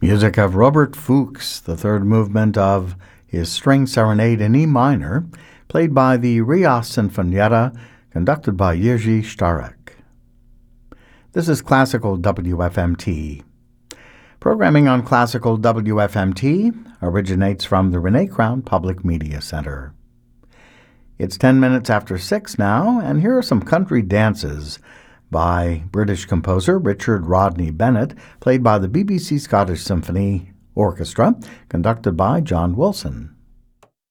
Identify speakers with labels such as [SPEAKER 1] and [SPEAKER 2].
[SPEAKER 1] Music of Robert Fuchs, the third movement of his String Serenade in E minor, played by the Rias Sinfonietta, conducted by Jiří Starek. This is Classical WFMT. Programming on Classical WFMT originates from the Renee Crown Public Media Center. It's 10 minutes after 6 now, and here are some country dances by British composer Richard Rodney Bennett, played by the BBC Scottish Symphony Orchestra, conducted by John Wilson.